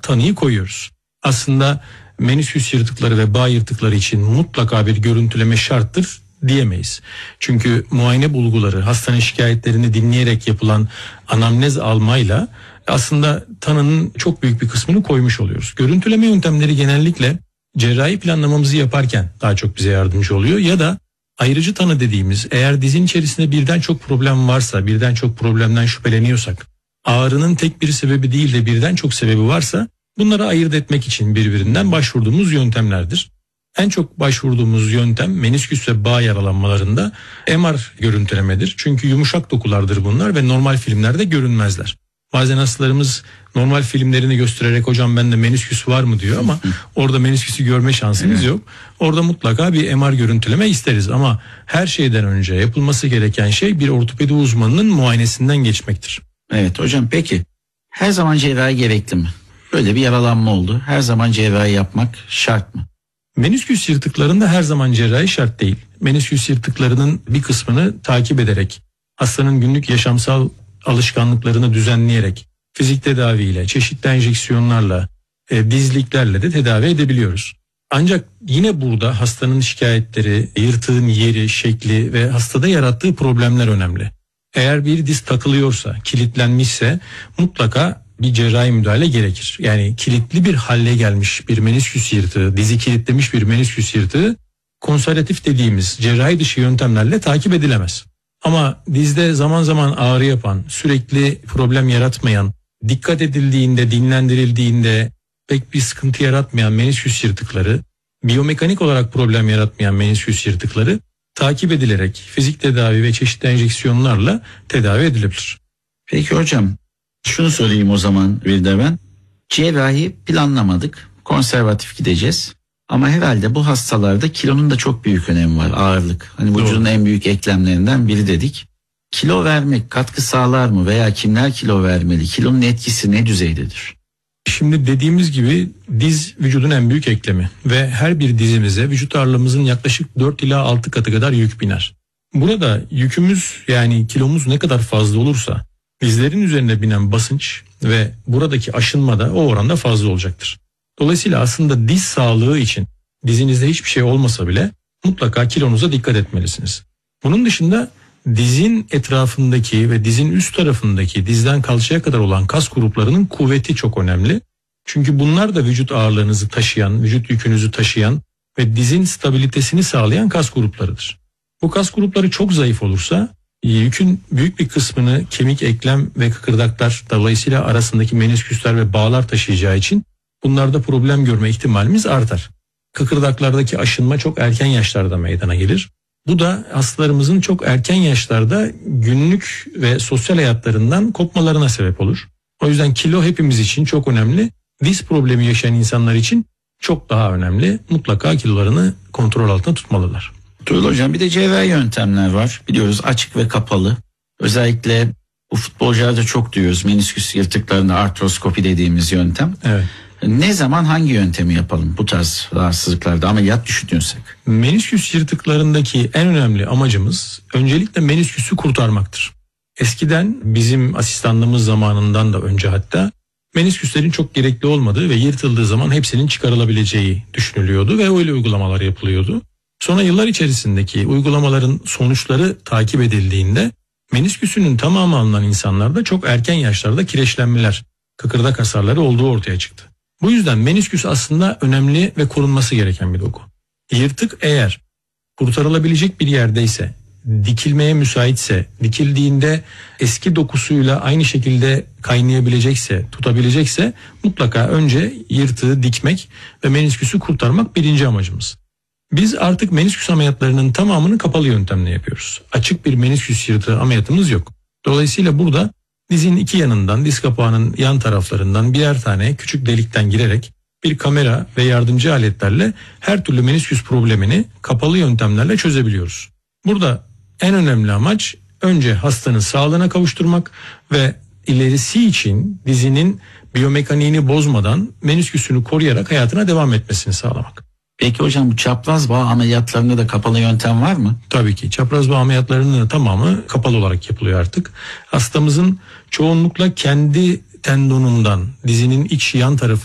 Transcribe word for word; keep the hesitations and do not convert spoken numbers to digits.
tanıyı koyuyoruz. Aslında menisküs yırtıkları ve bağ yırtıkları için mutlaka bir görüntüleme şarttır diyemeyiz. Çünkü muayene bulguları, hastanın şikayetlerini dinleyerek yapılan anamnez almayla aslında tanının çok büyük bir kısmını koymuş oluyoruz. Görüntüleme yöntemleri genellikle cerrahi planlamamızı yaparken daha çok bize yardımcı oluyor ya da ayrıcı tanı dediğimiz, eğer dizin içerisinde birden çok problem varsa, birden çok problemden şüpheleniyorsak, ağrının tek bir sebebi değil de birden çok sebebi varsa bunları ayırt etmek için birbirinden başvurduğumuz yöntemlerdir. En çok başvurduğumuz yöntem menisküs ve bağ yaralanmalarında M R görüntülemedir. Çünkü yumuşak dokulardır bunlar ve normal filmlerde görünmezler. Bazen hastalarımız normal filmlerini göstererek hocam bende menisküs var mı diyor ama orada menisküsü görme şansımız yok. Orada mutlaka bir M R görüntüleme isteriz ama her şeyden önce yapılması gereken şey bir ortopedi uzmanının muayenesinden geçmektir. Evet hocam, peki her zaman cerrahi gerekli mi? Böyle bir yaralanma oldu. Her zaman cerrahi yapmak şart mı? Menisküs yırtıklarında her zaman cerrahi şart değil. Menisküs yırtıklarının bir kısmını takip ederek, hastanın günlük yaşamsal alışkanlıklarını düzenleyerek, fizik tedaviyle, çeşitli enjeksiyonlarla, e, dizliklerle de tedavi edebiliyoruz. Ancak yine burada hastanın şikayetleri, yırtığın yeri, şekli ve hastada yarattığı problemler önemli. Eğer bir diz takılıyorsa, kilitlenmişse mutlaka bir cerrahi müdahale gerekir. Yani kilitli bir hale gelmiş bir menisküs yırtığı, dizi kilitlemiş bir menisküs yırtığı konservatif dediğimiz cerrahi dışı yöntemlerle takip edilemez. Ama dizde zaman zaman ağrı yapan, sürekli problem yaratmayan, dikkat edildiğinde, dinlendirildiğinde pek bir sıkıntı yaratmayan menisküs yırtıkları, biyomekanik olarak problem yaratmayan menisküs yırtıkları takip edilerek fizik tedavi ve çeşitli enjeksiyonlarla tedavi edilebilir. Peki hocam, şunu sorayım o zaman bir de ben. Cerrahi planlamadık, konservatif gideceğiz. Ama herhalde bu hastalarda kilonun da çok büyük önemi var, ağırlık. Hani vücudun en büyük eklemlerinden biri dedik. Kilo vermek katkı sağlar mı veya kimler kilo vermeli? Kilonun etkisi ne düzeydedir? Şimdi dediğimiz gibi diz vücudun en büyük eklemi ve her bir dizimize vücut ağırlığımızın yaklaşık dört ila altı katı kadar yük biner. Burada yükümüz, yani kilomuz ne kadar fazla olursa dizlerin üzerine binen basınç ve buradaki aşınma da o oranda fazla olacaktır. Dolayısıyla aslında diz sağlığı için dizinizde hiçbir şey olmasa bile mutlaka kilonuza dikkat etmelisiniz. Bunun dışında dizin etrafındaki ve dizin üst tarafındaki dizden kalçaya kadar olan kas gruplarının kuvveti çok önemli. Çünkü bunlar da vücut ağırlığınızı taşıyan, vücut yükünüzü taşıyan ve dizin stabilitesini sağlayan kas gruplarıdır. Bu kas grupları çok zayıf olursa yükün büyük bir kısmını kemik, eklem ve kıkırdaklar, dolayısıyla arasındaki menisküsler ve bağlar taşıyacağı için bunlarda problem görme ihtimalimiz artar. Kıkırdaklardaki aşınma çok erken yaşlarda meydana gelir. Bu da hastalarımızın çok erken yaşlarda günlük ve sosyal hayatlarından kopmalarına sebep olur. O yüzden kilo hepimiz için çok önemli. Diz problemi yaşayan insanlar için çok daha önemli. Mutlaka kilolarını kontrol altında tutmalılar. Tuğrul hocam, bir de cerrahi yöntemler var. Biliyoruz, açık ve kapalı. Özellikle bu futbolcularda çok duyuyoruz. Menisküs yırtıklarında artroskopi dediğimiz yöntem. Evet. Ne zaman hangi yöntemi yapalım bu tarz rahatsızlıklarda, ameliyat düşünüyorsak? Menisküs yırtıklarındaki en önemli amacımız öncelikle menisküsü kurtarmaktır. Eskiden bizim asistanlığımız zamanından da önce hatta menisküslerin çok gerekli olmadığı ve yırtıldığı zaman hepsinin çıkarılabileceği düşünülüyordu ve öyle uygulamalar yapılıyordu. Sonra yıllar içerisindeki uygulamaların sonuçları takip edildiğinde menisküsünün tamamı alınan insanlarda çok erken yaşlarda kireçlenmeler, kıkırdak hasarları olduğu ortaya çıktı. Bu yüzden menisküs aslında önemli ve korunması gereken bir doku. Yırtık eğer kurtarılabilecek bir yerdeyse, dikilmeye müsaitse, dikildiğinde eski dokusuyla aynı şekilde kaynayabilecekse, tutabilecekse mutlaka önce yırtığı dikmek ve menisküsü kurtarmak birinci amacımız. Biz artık menisküs ameliyatlarının tamamını kapalı yöntemle yapıyoruz. Açık bir menisküs yırtığı ameliyatımız yok. Dolayısıyla burada dizin iki yanından, diz kapağının yan taraflarından birer tane küçük delikten girerek bir kamera ve yardımcı aletlerle her türlü menisküs problemini kapalı yöntemlerle çözebiliyoruz. Burada en önemli amaç önce hastanın sağlığına kavuşturmak ve ilerisi için dizinin biyomekaniğini bozmadan menisküsünü koruyarak hayatına devam etmesini sağlamak. Peki hocam, bu çapraz bağ ameliyatlarında da kapalı yöntem var mı? Tabii ki. Çapraz bağ ameliyatlarının da tamamı kapalı olarak yapılıyor artık. Hastamızın çoğunlukla kendi tendonundan, dizinin iç yan tarafı